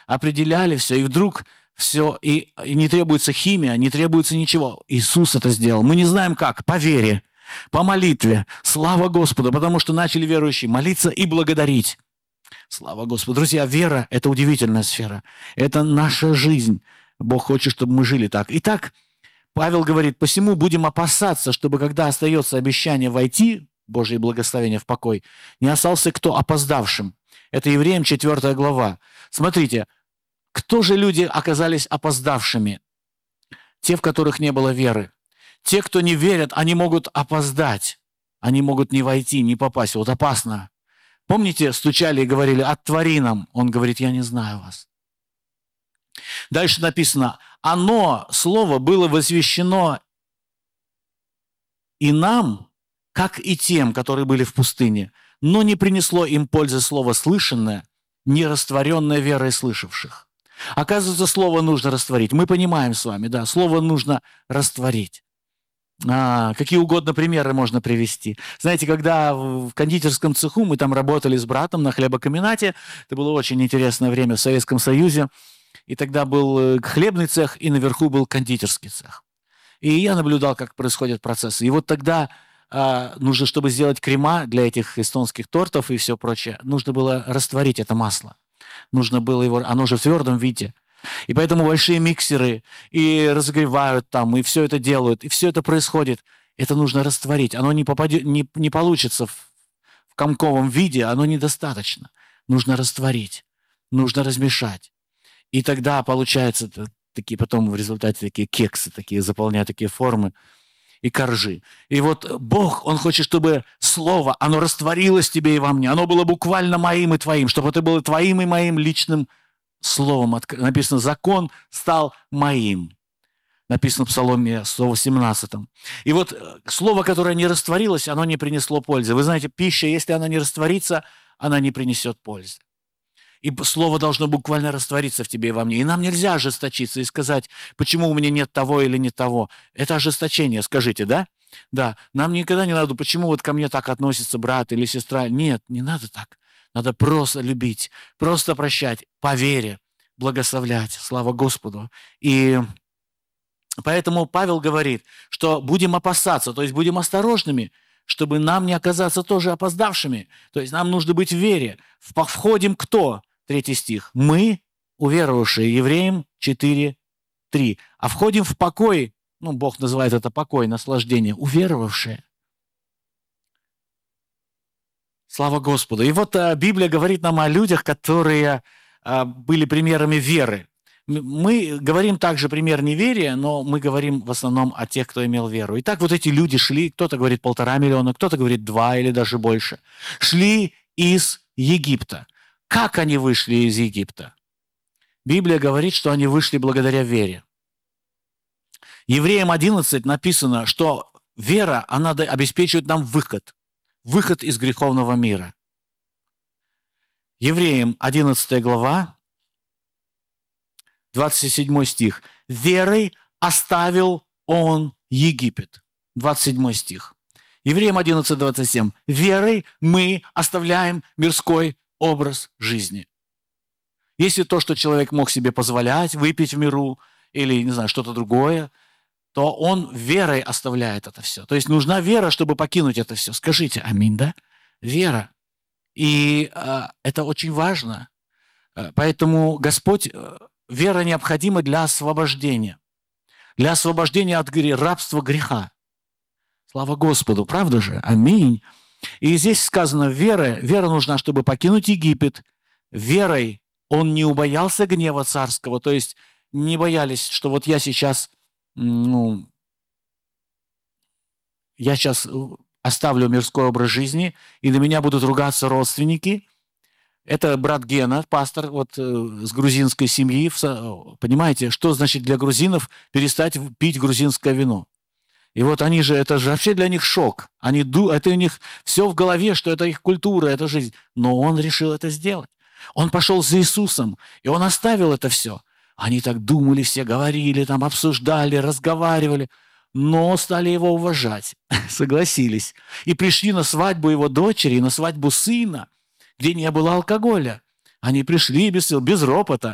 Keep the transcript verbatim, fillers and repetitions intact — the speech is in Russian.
определяли все, и вдруг все, и, и не требуется химия, не требуется ничего. Иисус это сделал. Мы не знаем как, по вере, по молитве. Слава Господу, потому что начали верующие молиться и благодарить. Слава Господу. Друзья, вера – это удивительная сфера. Это наша жизнь. Бог хочет, чтобы мы жили так. Итак, Павел говорит, посему будем опасаться, чтобы когда остается обещание войти, Божье благословение в покой, не остался кто опоздавшим. Это Евреям четвёртая глава. Смотрите, кто же люди оказались опоздавшими? Те, в которых не было веры. Те, кто не верят, они могут опоздать. Они могут не войти, не попасть. Вот опасно. Помните, стучали и говорили, отвори нам. Он говорит, я не знаю вас. Дальше написано, оно, слово, было возвещено и нам, как и тем, которые были в пустыне, но не принесло им пользы слово слышанное, не растворенное верой слышавших. Оказывается, слово нужно растворить. Мы понимаем с вами, да, слово нужно растворить. А, какие угодно примеры можно привести. Знаете, когда в кондитерском цеху мы там работали с братом на хлебокомбинате, это было очень интересное время в Советском Союзе, и тогда был хлебный цех, и наверху был кондитерский цех. И я наблюдал, как происходят процессы. И вот тогда а, нужно, чтобы сделать крема для этих эстонских тортов и все прочее, нужно было растворить это масло. Нужно было его, оно же в твердом виде. И поэтому большие миксеры и разогревают там, и все это делают, и все это происходит. Это нужно растворить. Оно не, попадет, не, не получится в, в комковом виде, оно недостаточно. Нужно растворить, нужно размешать. И тогда получаются такие потом в результате такие кексы, такие заполняют такие формы и коржи. И вот Бог, Он хочет, чтобы Слово, оно растворилось в тебе и во мне. Оно было буквально моим и твоим, чтобы это было твоим и моим личным словом. Написано, закон стал моим. Написано в Псаломе сто восемнадцатом. И вот слово, которое не растворилось, оно не принесло пользы. Вы знаете, пища, если она не растворится, она не принесет пользы. И слово должно буквально раствориться в тебе и во мне. И нам нельзя ожесточиться и сказать, почему у меня нет того или не того. Это ожесточение, скажите, да? Да. Нам никогда не надо, почему вот ко мне так относится брат или сестра. Нет, не надо так. Надо просто любить, просто прощать, по вере, благословлять. Слава Господу. И поэтому Павел говорит, что будем опасаться, то есть будем осторожными, чтобы нам не оказаться тоже опоздавшими. То есть нам нужно быть в вере. Входим кто? Третий стих. Мы, уверовавшие, Евреям четыре, три. А входим в покой, ну, Бог называет это покой, наслаждение, уверовавшие. Слава Господу. И вот а, Библия говорит нам о людях, которые а, были примерами веры. Мы говорим также пример неверия, но мы говорим в основном о тех, кто имел веру. Итак, вот эти люди шли, кто-то говорит полтора миллиона, кто-то говорит два или даже больше, шли из Египта. Как они вышли из Египта? Библия говорит, что они вышли благодаря вере. Евреям одиннадцать написано, что вера, она обеспечивает нам выход. Выход из греховного мира. Евреям одиннадцатая глава, двадцать седьмой стих. «Верой оставил он Египет». двадцать седьмой стих. Евреям одиннадцать, двадцать семь. «Верой мы оставляем мирской образ жизни». Если то, что человек мог себе позволять, выпить в миру или, не знаю, что-то другое, то он верой оставляет это все. То есть нужна вера, чтобы покинуть это все. Скажите аминь, да? Вера. И э, это очень важно. Поэтому Господь, э, вера необходима для освобождения. Для освобождения от рабства греха. Слава Господу, правда же? Аминь. И здесь сказано, вера, вера нужна, чтобы покинуть Египет. Верой он не убоялся гнева царского, то есть не боялись, что вот я сейчас, ну, я сейчас оставлю мирской образ жизни, и на меня будут ругаться родственники. Это брат Гена, пастор вот, с грузинской семьи. Понимаете, что значит для грузинов перестать пить грузинское вино? И вот они же, это же вообще для них шок. Они, это у них все в голове, что это их культура, это жизнь. Но он решил это сделать. Он пошел за Иисусом, и он оставил это все. Они так думали, все говорили, там обсуждали, разговаривали, но стали его уважать, согласились. И пришли на свадьбу его дочери, на свадьбу сына, где не было алкоголя. Они пришли без, без ропота.